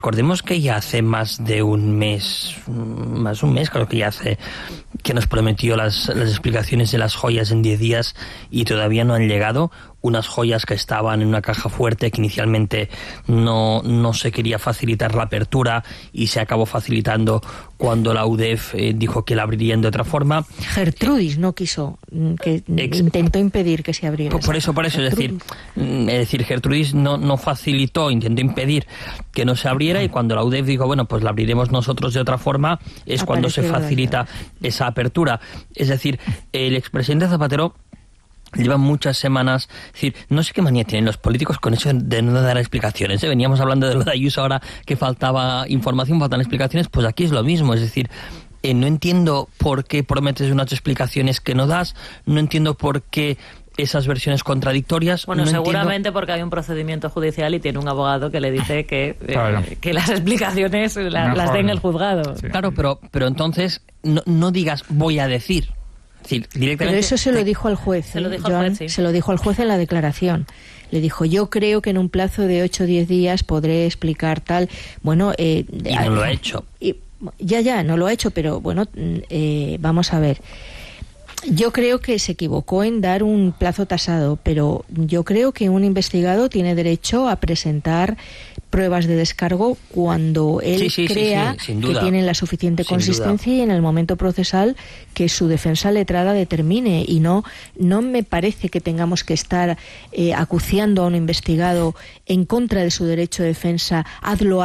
Recordemos que ya hace más de un mes, creo que ya hace, que nos prometió las explicaciones de las joyas en 10 días y todavía no han llegado. Unas joyas que estaban en una caja fuerte, que inicialmente no se quería facilitar la apertura y se acabó facilitando cuando la UDEF dijo que la abrirían de otra forma. Gertrudis no quiso, que intentó impedir que se abriera. Por eso, es decir, Gertrudis no facilitó, intentó impedir que no se abriera, y cuando la UDEF dijo, bueno, pues la abriremos nosotros de otra forma, es cuando se facilita esa apertura. Es decir, el expresidente Zapatero lleva muchas semanas, es decir, no sé qué manía tienen los políticos con eso de no dar explicaciones, ¿eh? Veníamos hablando de lo de Ayuso ahora, que faltaba información, faltan explicaciones, pues aquí es lo mismo, es decir, no entiendo por qué prometes unas explicaciones que no das, no entiendo por qué esas versiones contradictorias. Bueno, seguramente porque hay un procedimiento judicial y tiene un abogado que le dice que las explicaciones las den el juzgado. Sí. Claro, pero entonces no digas voy a decir. Sí, pero eso se lo dijo al juez. Se lo dijo al juez en la declaración. Le dijo, yo creo que en un plazo de 8 o 10 días podré explicar tal. Bueno, y no lo ha hecho. Ya, no lo ha hecho, pero bueno, vamos a ver. Yo creo que se equivocó en dar un plazo tasado, pero yo creo que un investigado tiene derecho a presentar pruebas de descargo cuando él crea que tienen la suficiente consistencia y en el momento procesal que su defensa letrada determine. Y no me parece que tengamos que estar acuciando a un investigado en contra de su derecho de defensa. Hazlo.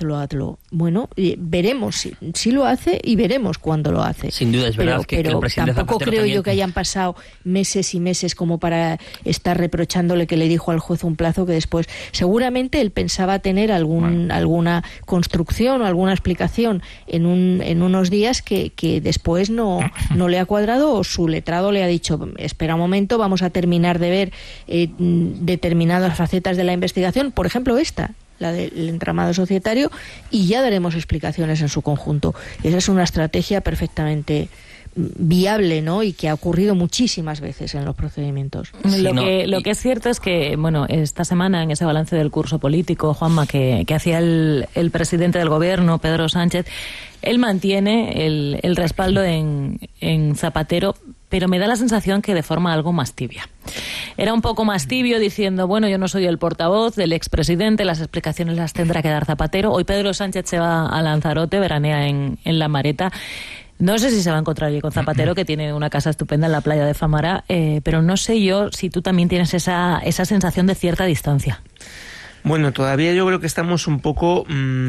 Bueno, veremos si lo hace y veremos cuándo lo hace. Sin duda es verdad que el presidente tampoco Zapatero creo yo que hayan pasado meses y meses como para estar reprochándole que le dijo al juez un plazo que después seguramente él pensaba tener alguna construcción o alguna explicación en unos días que después no le ha cuadrado, o su letrado le ha dicho, espera un momento, vamos a terminar de ver determinadas facetas de la investigación, por ejemplo esta, la del entramado societario, y ya daremos explicaciones en su conjunto. Esa es una estrategia perfectamente viable, ¿no? Y que ha ocurrido muchísimas veces en los procedimientos. Lo que es cierto es que, bueno, esta semana en ese balance del curso político, Juanma, que hacía el presidente del gobierno, Pedro Sánchez, él mantiene el respaldo en Zapatero, pero me da la sensación que de forma algo más tibia. Era un poco más tibio diciendo, bueno, yo no soy el portavoz del expresidente, las explicaciones las tendrá que dar Zapatero. Hoy Pedro Sánchez se va a Lanzarote, veranea en La Mareta. No sé si se va a encontrar allí con Zapatero, que tiene una casa estupenda en la playa de Famara, pero no sé yo si tú también tienes esa sensación de cierta distancia. Bueno, todavía yo creo que estamos un poco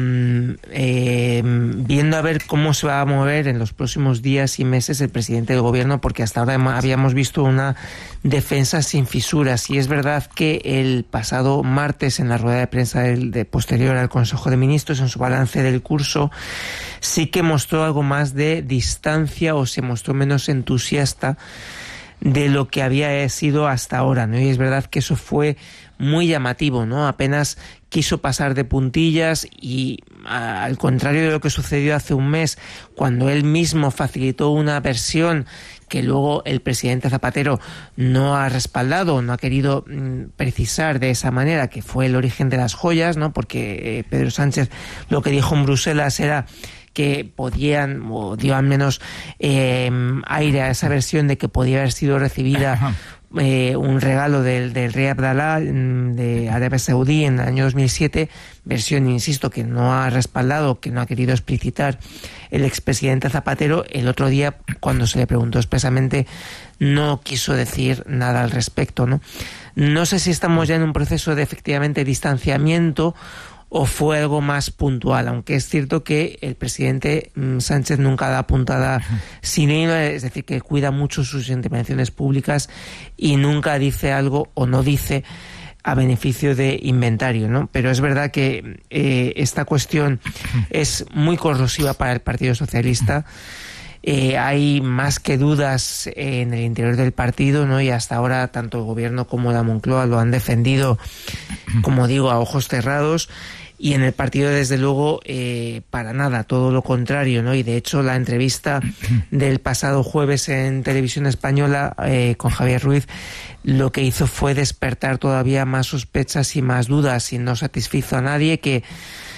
viendo a ver cómo se va a mover en los próximos días y meses el presidente del gobierno, porque hasta ahora habíamos visto una defensa sin fisuras. Y es verdad que el pasado martes, en la rueda de prensa posterior al Consejo de Ministros, en su balance del curso, sí que mostró algo más de distancia, o se mostró menos entusiasta de lo que había sido hasta ahora, ¿no? Y es verdad que eso fue muy llamativo, ¿no? Apenas quiso pasar de puntillas y, al contrario de lo que sucedió hace un mes, cuando él mismo facilitó una versión que luego el presidente Zapatero no ha respaldado, no ha querido precisar de esa manera, que fue el origen de las joyas, ¿no? Porque Pedro Sánchez lo que dijo en Bruselas era que podían, o dio al menos aire a esa versión de que podía haber sido recibida un regalo del rey Abdalá de Arabia Saudí en el año 2007, versión, insisto, que no ha respaldado, que no ha querido explicitar el expresidente Zapatero. El otro día, cuando se le preguntó expresamente, no quiso decir nada al respecto, ¿no? No sé si estamos ya en un proceso de efectivamente distanciamiento o fue algo más puntual, aunque es cierto que el presidente Sánchez nunca da puntada sin hilo, es decir, que cuida mucho sus intervenciones públicas y nunca dice algo o no dice a beneficio de inventario, ¿no? Pero es verdad que esta cuestión es muy corrosiva para el Partido Socialista. Hay más que dudas en el interior del partido, ¿no? Y hasta ahora tanto el gobierno como la Moncloa lo han defendido, como digo, a ojos cerrados. Y en el partido, desde luego, para nada, todo lo contrario, ¿no? Y de hecho, la entrevista del pasado jueves en Televisión Española con Javier Ruiz lo que hizo fue despertar todavía más sospechas y más dudas, y no satisfizo a nadie, que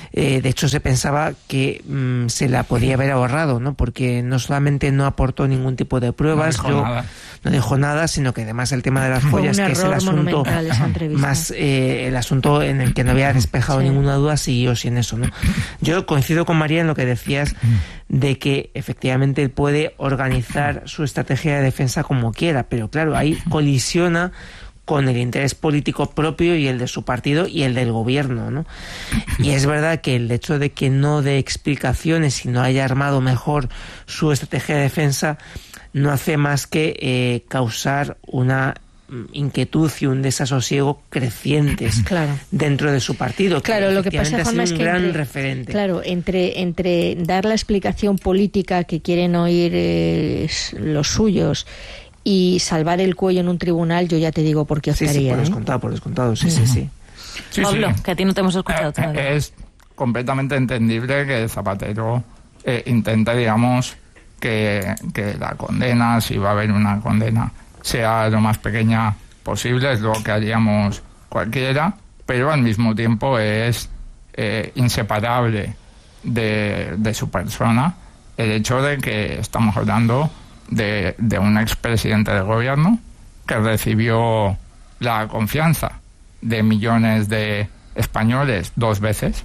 De hecho, se pensaba que se la podía haber ahorrado, ¿no? Porque no solamente no aportó ningún tipo de pruebas, no dijo nada, sino que además el tema de las joyas, que es el asunto más el asunto en el que no había despejado ninguna duda, siguió sin eso, ¿no? Yo coincido con María en lo que decías de que efectivamente él puede organizar su estrategia de defensa como quiera, pero claro, ahí colisiona con el interés político propio y el de su partido y el del gobierno, ¿no? Y es verdad que el hecho de que no dé explicaciones y no haya armado mejor su estrategia de defensa no hace más que causar una inquietud y un desasosiego crecientes dentro de su partido. Claro, lo que pasa, Juanma, es que gran referente. Claro, entre dar la explicación política que quieren oír los suyos y salvar el cuello en un tribunal, yo ya te digo por qué optaría. Sí, por descontado, sí. Pablo, que a ti no te hemos escuchado todavía. Es completamente entendible que Zapatero intente, digamos, que la condena, si va a haber una condena, sea lo más pequeña posible, es lo que haríamos cualquiera, pero al mismo tiempo es inseparable de su persona el hecho de que estamos hablando de un expresidente del gobierno que recibió la confianza de millones de españoles dos veces,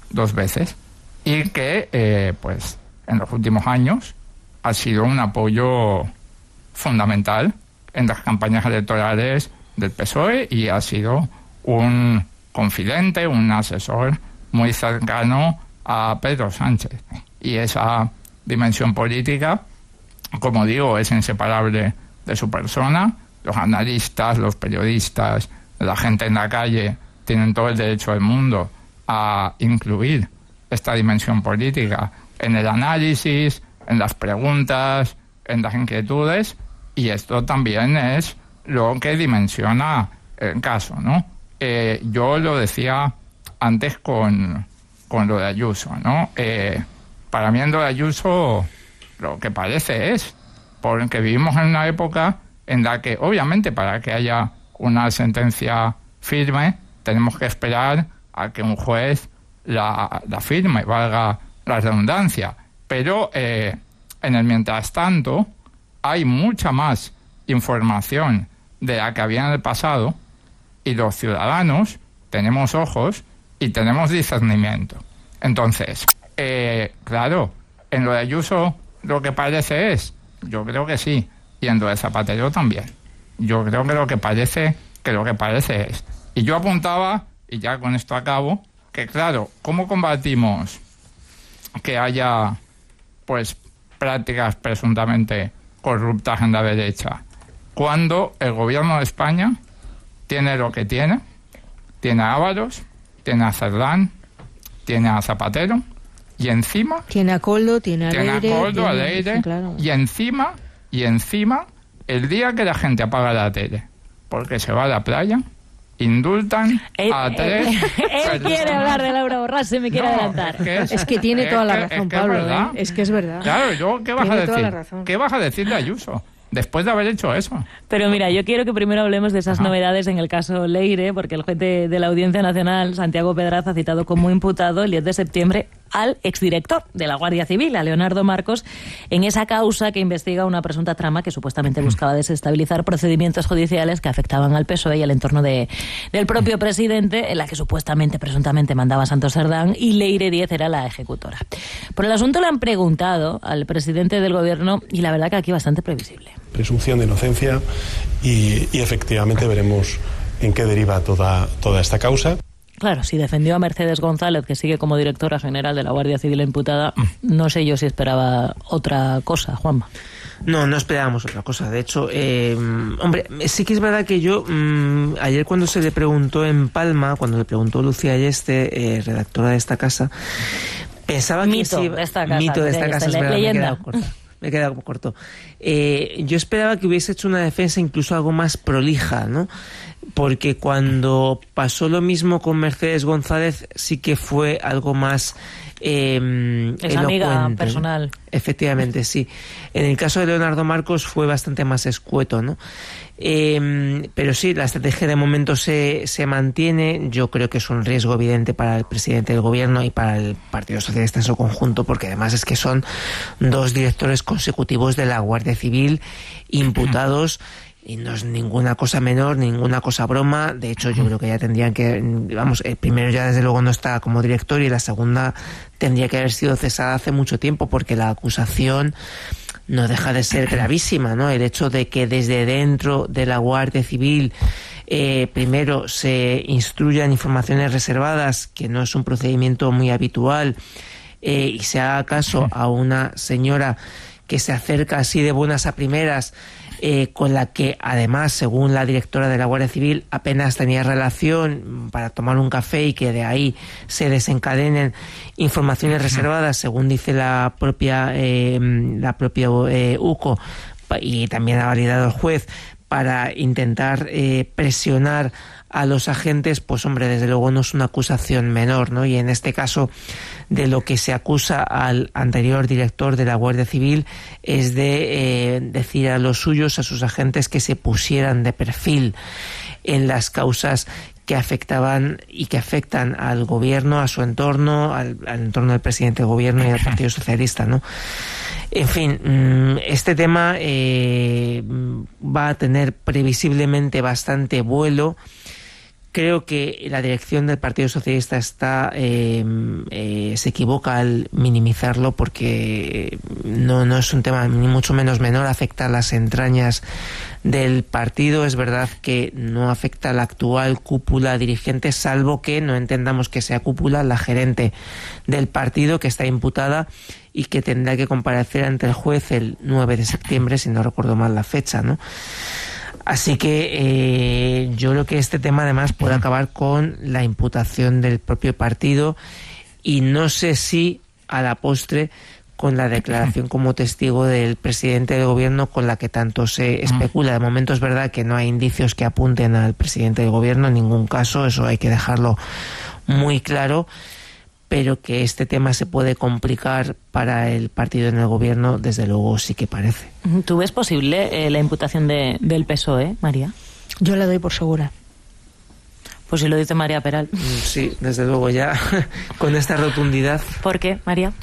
y que pues en los últimos años ha sido un apoyo fundamental en las campañas electorales del PSOE y ha sido un confidente, un asesor muy cercano a Pedro Sánchez. Y esa dimensión política, como digo, es inseparable de su persona. Los analistas, los periodistas, la gente en la calle tienen todo el derecho del mundo a incluir esta dimensión política en el análisis, en las preguntas, en las inquietudes, y esto también es lo que dimensiona el caso, ¿no? Yo lo decía antes con lo de Ayuso, ¿no? Para mí en lo de Ayuso lo que parece es, porque vivimos en una época en la que, obviamente, para que haya una sentencia firme, tenemos que esperar a que un juez la firme, valga la redundancia. Pero en el mientras tanto hay mucha más información de la que había en el pasado y los ciudadanos tenemos ojos y tenemos discernimiento. Entonces, claro, en lo de Ayuso lo que parece es, yo creo que sí, y en lo de Zapatero también. Yo creo que lo que parece es. Y yo apuntaba, y ya con esto acabo, que claro, ¿cómo combatimos que haya pues prácticas presuntamente corruptas en la derecha cuando el gobierno de España tiene lo que tiene a Ábalos, tiene a Cerdán, tiene a Zapatero y encima tiene a Koldo, tiene a Leire, claro. y encima el día que la gente apaga la tele porque se va a la playa, indultan a tres él quiere hablar de Laura Borràs, se me quiere adelantar. Es que tiene toda la razón, Pablo. Es que es verdad. Claro, yo, ¿qué vas a decir? ¿Qué vas a decir de Ayuso después de haber hecho eso? Pero mira, yo quiero que primero hablemos de esas novedades en el caso Leire, porque el juez de la Audiencia Nacional, Santiago Pedraz, ha citado como imputado el 10 de septiembre al exdirector de la Guardia Civil, a Leonardo Marcos, en esa causa que investiga una presunta trama que supuestamente buscaba desestabilizar procedimientos judiciales que afectaban al PSOE y al entorno del propio presidente, en la que supuestamente, presuntamente mandaba Santos Cerdán, y Leire Díez era la ejecutora. Por el asunto le han preguntado al presidente del gobierno y la verdad que aquí bastante previsible. Presunción de inocencia y efectivamente veremos en qué deriva toda esta causa. Claro, si defendió a Mercedes González, que sigue como directora general de la Guardia Civil imputada, no sé yo si esperaba otra cosa, Juanma. No esperábamos otra cosa. De hecho, hombre, sí que es verdad que yo, ayer cuando se le preguntó en Palma, cuando le preguntó Lucía Ayeste, redactora de esta casa, pensaba mito que... de esta casa. Mito de esta casa, es verdad, leyenda. Me he quedado corto. Yo esperaba que hubiese hecho una defensa incluso algo más prolija, ¿no? porque cuando pasó lo mismo con Mercedes González sí que fue algo más es amiga personal. Efectivamente, sí. En el caso de Leonardo Marcos fue bastante más escueto, ¿no? Pero sí, la estrategia de momento se mantiene. Yo creo que es un riesgo evidente para el presidente del gobierno y para el Partido Socialista en su conjunto, porque además es que son 2 directores consecutivos de la Guardia Civil imputados. Y no es ninguna cosa menor, ninguna cosa broma. De hecho, yo creo que ya tendrían que... Vamos, el primero ya desde luego no está como director y la segunda tendría que haber sido cesada hace mucho tiempo, porque la acusación no deja de ser gravísima, ¿no? El hecho de que desde dentro de la Guardia Civil primero se instruyan informaciones reservadas, que no es un procedimiento muy habitual, y se haga caso a una señora que se acerca así de buenas a primeras, con la que además, según la directora de la Guardia Civil, apenas tenía relación para tomar un café, y que de ahí se desencadenen informaciones reservadas, según dice la propia UCO, y también ha validado el juez, para intentar presionar a los agentes. Pues hombre, desde luego no es una acusación menor, ¿no? Y en este caso, de lo que se acusa al anterior director de la Guardia Civil es de decir a los suyos, a sus agentes, que se pusieran de perfil en las causas que afectaban y que afectan al gobierno, a su entorno, al entorno del presidente del gobierno y al Partido Socialista, ¿no? En fin, este tema va a tener previsiblemente bastante vuelo. Creo que la dirección del Partido Socialista se equivoca al minimizarlo, porque no es un tema ni mucho menos menor, afecta a las entrañas del partido. Es verdad que no afecta a la actual cúpula dirigente, salvo que no entendamos que sea cúpula, la gerente del partido, que está imputada y que tendrá que comparecer ante el juez el 9 de septiembre, si no recuerdo mal la fecha, ¿no? Así que yo creo que este tema además puede acabar con la imputación del propio partido, y no sé si a la postre con la declaración como testigo del presidente del gobierno, con la que tanto se especula. De momento es verdad que no hay indicios que apunten al presidente del gobierno en ningún caso, eso hay que dejarlo muy claro, pero que este tema se puede complicar para el partido en el gobierno, desde luego sí que parece. ¿Tú ves posible la imputación del PSOE, María? Yo la doy por segura. Pues si lo dice María Peral. Sí, desde luego, ya con esta rotundidad. ¿Por qué, María?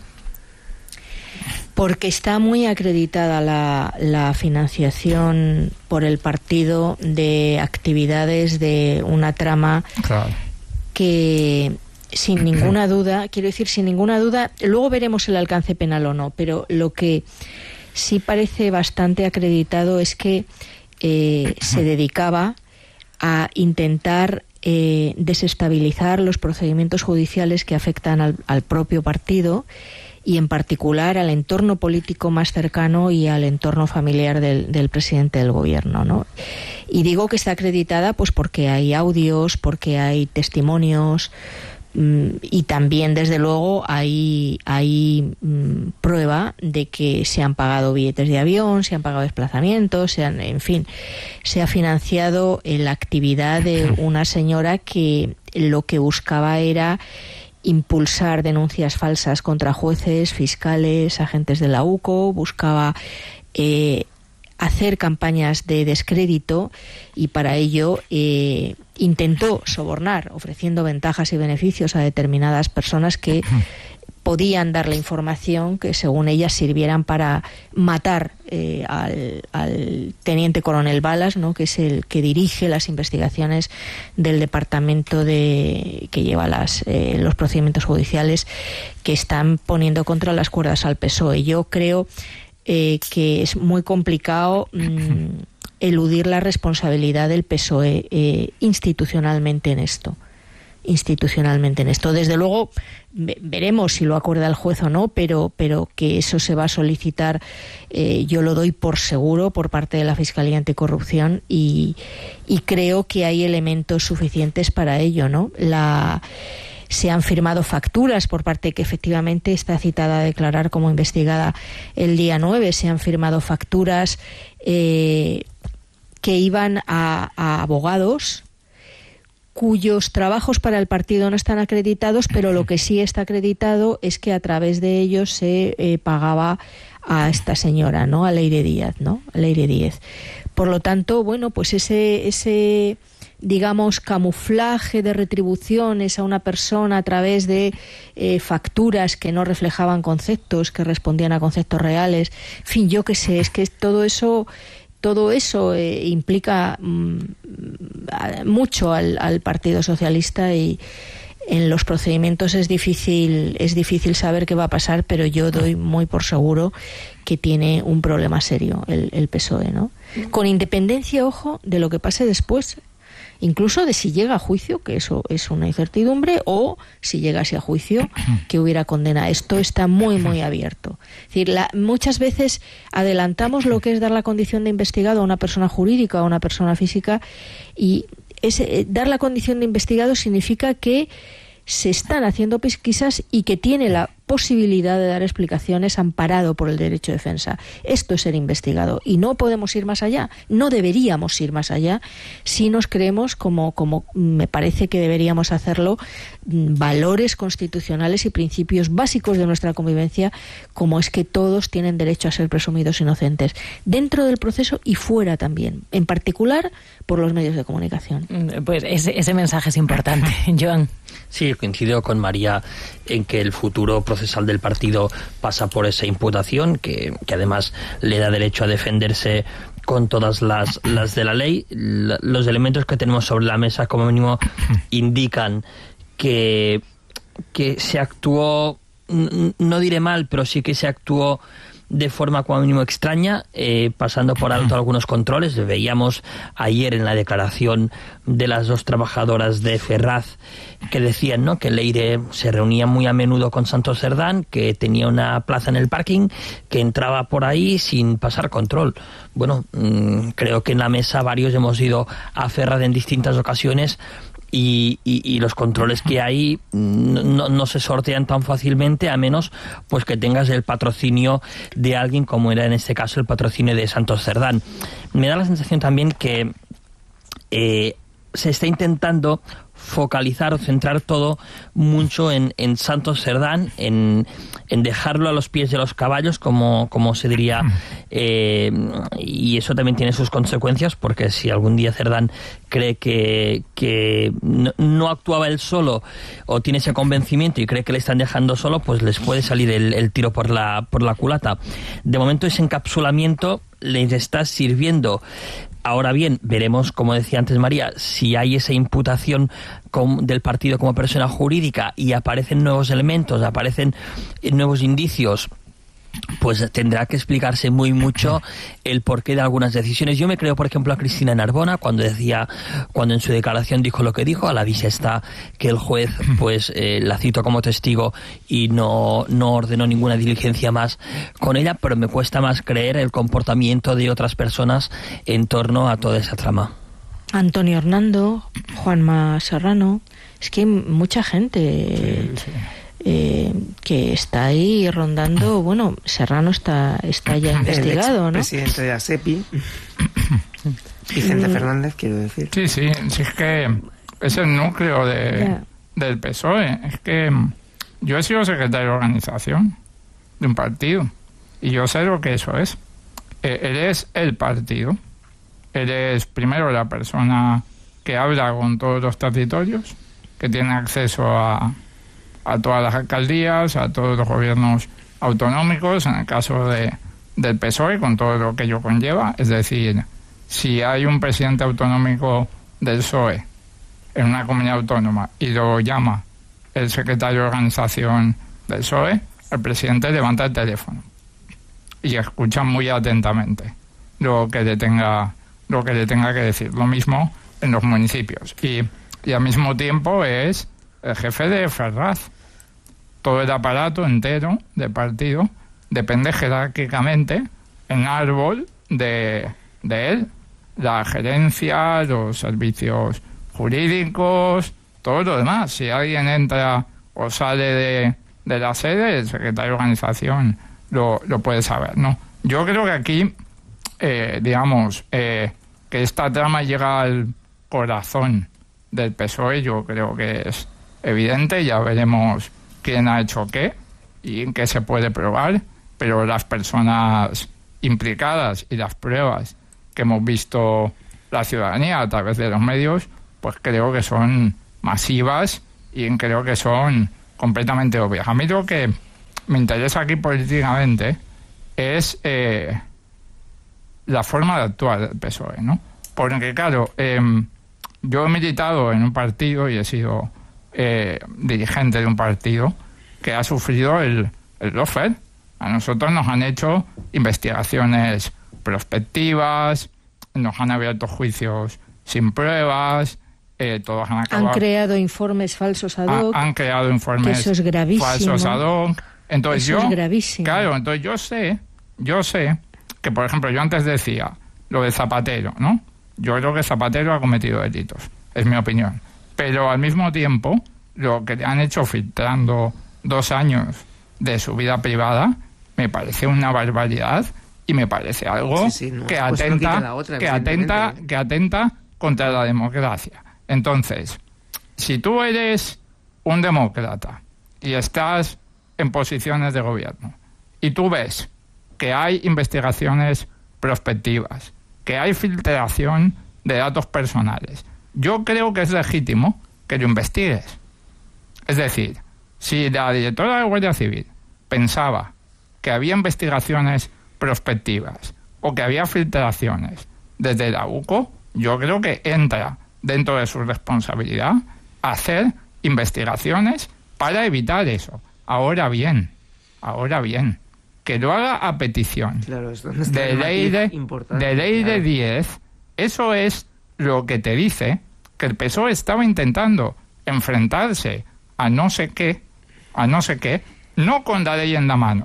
Porque está muy acreditada la financiación por el partido de actividades de una trama, claro, que... sin ninguna duda, luego veremos el alcance penal o no, pero lo que sí parece bastante acreditado es que se dedicaba a intentar desestabilizar los procedimientos judiciales que afectan al propio partido, y en particular al entorno político más cercano y al entorno familiar del presidente del gobierno, ¿no? Y digo que está acreditada pues porque hay audios, porque hay testimonios, y también desde luego hay prueba de que se han pagado billetes de avión, se han pagado desplazamientos, se ha financiado la actividad de una señora que lo que buscaba era impulsar denuncias falsas contra jueces, fiscales, agentes de la UCO, buscaba hacer campañas de descrédito, y para ello intentó sobornar, ofreciendo ventajas y beneficios a determinadas personas que podían darle información que, según ellas, sirvieran para matar al teniente coronel Balas, ¿no?, que es el que dirige las investigaciones del departamento que lleva los procedimientos judiciales que están poniendo contra las cuerdas al PSOE. Yo creo que es muy complicado eludir la responsabilidad del PSOE institucionalmente en esto. Desde luego veremos si lo acuerda el juez o no, pero que eso se va a solicitar, yo lo doy por seguro, por parte de la Fiscalía Anticorrupción, y creo que hay elementos suficientes para ello, ¿no? Se han firmado facturas por parte que efectivamente está citada a declarar como investigada el día 9. Se han firmado facturas que iban a abogados cuyos trabajos para el partido no están acreditados, pero lo que sí está acreditado es que a través de ellos se pagaba a esta señora, ¿no? A Leire Díaz, ¿no? A Leire Díez. Por lo tanto, bueno, pues ese digamos, camuflaje de retribuciones a una persona a través de facturas que no reflejaban conceptos, que respondían a conceptos reales. En fin, yo qué sé, es que todo eso implica mucho al Partido Socialista, y en los procedimientos es difícil saber qué va a pasar, pero yo doy muy por seguro que tiene un problema serio el PSOE, ¿no? Con independencia, ojo, de lo que pase después, incluso de si llega a juicio, que eso es una incertidumbre, o si llegase a juicio, que hubiera condena. Esto está muy, muy abierto. Es decir, muchas veces adelantamos lo que es dar la condición de investigado a una persona jurídica o a una persona física, y dar la condición de investigado significa que se están haciendo pesquisas y que tiene la posibilidad de dar explicaciones amparado por el derecho de defensa. Esto es ser investigado, y no podemos ir más allá, no deberíamos ir más allá si nos creemos, como me parece que deberíamos hacerlo, valores constitucionales y principios básicos de nuestra convivencia, como es que todos tienen derecho a ser presumidos inocentes, dentro del proceso y fuera también, en particular por los medios de comunicación. Pues ese mensaje es importante. Joan. Sí, coincido con María en que el futuro procesal del partido pasa por esa imputación, que además le da derecho a defenderse con todas las de la ley. Los elementos que tenemos sobre la mesa, como mínimo, indican que se actuó, no diré mal, pero sí que se actuó de forma como mínimo extraña, pasando por alto algunos controles. Veíamos ayer en la declaración de las dos trabajadoras de Ferraz que decían, ¿no?, que Leire se reunía muy a menudo con Santos Cerdán, que tenía una plaza en el parking, que entraba por ahí sin pasar control. Bueno, creo que en la mesa varios hemos ido a Ferraz en distintas ocasiones, y los controles que hay no se sortean tan fácilmente, a menos pues que tengas el patrocinio de alguien, como era en este caso el patrocinio de Santos Cerdán. Me da la sensación también que se está intentando focalizar o centrar todo mucho en Santos Cerdán, en dejarlo a los pies de los caballos, como se diría, y eso también tiene sus consecuencias, porque si algún día Cerdán cree que no actuaba él solo, o tiene ese convencimiento y cree que le están dejando solo, pues les puede salir el tiro por la culata. De momento ese encapsulamiento les está sirviendo. Ahora bien, veremos, como decía antes María, si hay esa imputación del partido como persona jurídica y aparecen nuevos elementos, aparecen nuevos indicios, pues tendrá que explicarse muy mucho el porqué de algunas decisiones. Yo me creo, por ejemplo, a Cristina Narbona cuando en su declaración dijo lo que dijo. A la vista está que el juez pues la citó como testigo y no ordenó ninguna diligencia más con ella, pero me cuesta más creer el comportamiento de otras personas en torno a toda esa trama. Antonio Hernando, Juanma Serrano, es que hay mucha gente. Sí. Que está ahí rondando. Bueno, Serrano está ya investigado, ¿no? Presidente de ASEPI, Vicente Fernández, quiero decir. Sí, es que es el núcleo del PSOE. Es que yo he sido secretario de organización de un partido y yo sé lo que eso es. Él es el partido. Él es primero la persona que habla con todos los territorios, que tiene acceso a todas las alcaldías, a todos los gobiernos autonómicos, en el caso del PSOE, con todo lo que ello conlleva. Es decir, si hay un presidente autonómico del PSOE en una comunidad autónoma y lo llama el secretario de organización del PSOE, el presidente levanta el teléfono y escucha muy atentamente lo que le tenga que decir. Lo mismo en los municipios. Y al mismo tiempo es el jefe de Ferraz. Todo el aparato entero del partido depende jerárquicamente en árbol de él. La gerencia, los servicios jurídicos, todo lo demás. Si alguien entra o sale de la sede, el secretario de organización lo puede saber, ¿no? Yo creo que aquí, que esta trama llega al corazón del PSOE yo creo que es evidente, ya veremos quién ha hecho qué y en qué se puede probar, pero las personas implicadas y las pruebas que hemos visto la ciudadanía a través de los medios, pues creo que son masivas y creo que son completamente obvias. A mí lo que me interesa aquí políticamente es la forma de actuar del PSOE, ¿no? Porque, claro, yo he militado en un partido y he sido dirigente de un partido que ha sufrido el lawfare. A nosotros nos han hecho investigaciones prospectivas, nos han abierto juicios sin pruebas, todos han acabado... Han creado informes falsos ad hoc. Han creado informes eso es gravísimo, falsos ad hoc. Entonces eso es gravísimo. Claro, entonces yo sé que, por ejemplo, yo antes decía lo de Zapatero, ¿no? Yo creo que Zapatero ha cometido delitos, es mi opinión. Pero al mismo tiempo, lo que le han hecho filtrando 2 años de su vida privada, me parece una barbaridad y me parece algo que atenta contra la democracia. Entonces, si tú eres un demócrata y estás en posiciones de gobierno y tú ves que hay investigaciones prospectivas, que hay filtración de datos personales, yo creo que es legítimo que lo investigues. Es decir, si la directora de Guardia Civil pensaba que había investigaciones prospectivas o que había filtraciones desde la UCO, yo creo que entra dentro de su responsabilidad hacer investigaciones para evitar eso. Ahora bien, que lo haga a petición de ley de 10, eso es lo que te dice que el PSOE estaba intentando enfrentarse a no sé qué, no con la ley en la mano,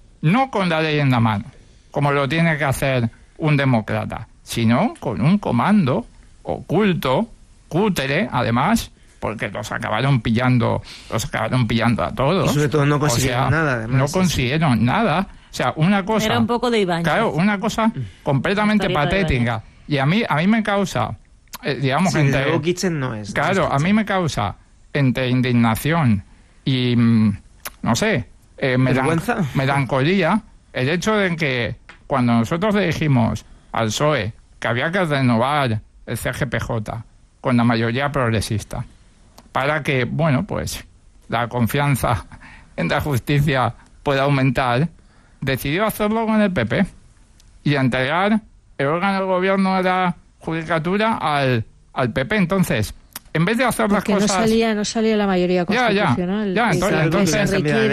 como lo tiene que hacer un demócrata, sino con un comando oculto, cútere, además, porque los acabaron pillando a todos. Y sobre todo no consiguieron nada, además. No consiguieron nada. O sea, una cosa... Era un poco de Ibáñez. Claro, una cosa completamente patética. Y a mí me causa, digamos... Sí, entre luego Kitchen no es. Claro, a mí me causa entre indignación y, no sé, melancolía el hecho de que cuando nosotros le dijimos al PSOE que había que renovar el CGPJ con la mayoría progresista para que, bueno, pues la confianza en la justicia pueda aumentar, decidió hacerlo con el PP y entregar el órgano del gobierno de la judicatura al PP. Entonces, en vez de hacer las cosas... no salía la mayoría constitucional. Entonces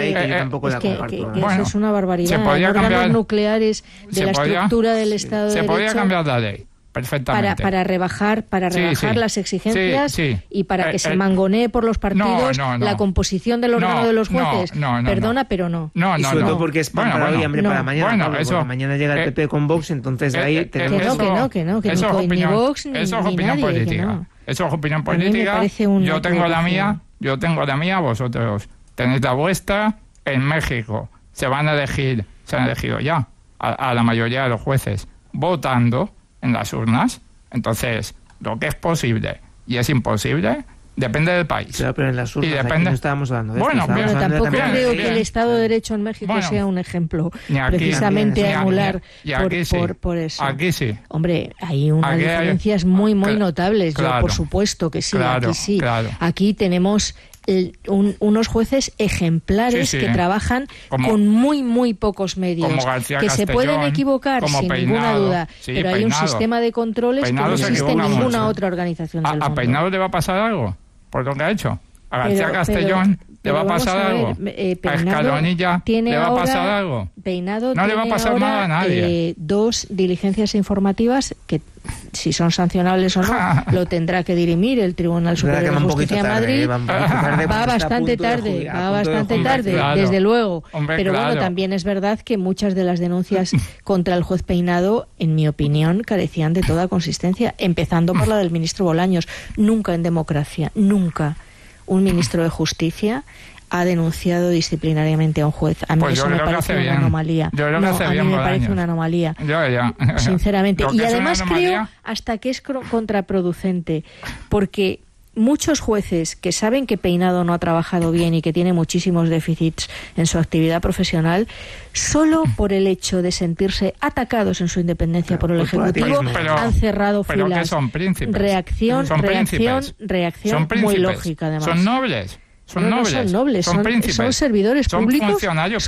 eso es una barbaridad. Se podía cambiar nucleares de la estructura del Estado de Derecho. Se podía cambiar la ley. Perfectamente. Para rebajar las exigencias y para que se mangonee por los partidos la composición del órgano de los jueces. Perdona, pero no. Y sobre todo porque es pan para hoy, hambre para mañana. Porque mañana llega el PP con Vox, entonces ahí tenemos... Que ni Vox ni nadie. Eso es opinión política. Yo tengo la mía, vosotros tenéis la vuestra. En México se han elegido ya a la mayoría de los jueces votando en las urnas. Entonces, lo que es posible y es imposible depende del país. Claro, pero en las urnas aquí no estábamos hablando de esto. Tampoco creo que el Estado de Derecho en México sea un ejemplo precisamente a emular por eso. Aquí sí. Hombre, hay unas diferencias muy notables. Yo, por supuesto que sí, aquí sí. Claro. Aquí tenemos unos jueces ejemplares que trabajan con muy pocos medios, que se pueden equivocar sin ninguna duda, pero hay un sistema de controles que no existe en ninguna otra organización del mundo. ¿A Peinado le va a pasar algo por lo que ha hecho? ¿A García Castellón le va a pasar algo? ¿A Escalonilla le va a pasar algo? Peinado no le va a pasar nada a nadie. 2 diligencias informativas que, si son sancionables o no, lo tendrá que dirimir el Tribunal Superior de Justicia de Madrid. Va bastante tarde, desde luego. Pero bueno, también es verdad que muchas de las denuncias contra el juez Peinado, en mi opinión, carecían de toda consistencia, empezando por la del ministro Bolaños. Nunca en democracia, nunca un ministro de Justicia ha denunciado disciplinariamente a un juez. A mí eso me parece una anomalía. A mí me parece una anomalía. Sinceramente. Y además creo hasta que es contraproducente, porque muchos jueces que saben que Peinado no ha trabajado bien y que tiene muchísimos déficits en su actividad profesional, solo por el hecho de sentirse atacados en su independencia por el Ejecutivo, han cerrado filas. ¿Pero qué son? ¿Príncipes? Reacción muy lógica, además. ¿Son nobles? No son nobles, son servidores públicos. Son funcionarios